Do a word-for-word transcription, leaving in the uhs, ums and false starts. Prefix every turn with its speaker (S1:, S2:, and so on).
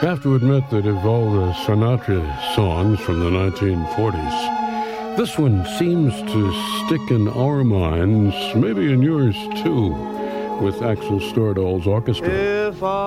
S1: have to admit that of all the Sinatra songs from the nineteen forties, this one seems to stick in our minds, maybe in yours too, with Axel Stordahl's orchestra. If I